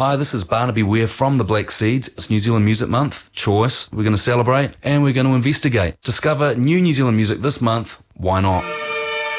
Hi, this is Barnaby Ware from the Black Seeds. It's New Zealand Music Month, Choice. We're going to celebrate and we're going to investigate. Discover new New Zealand music this month. Why not?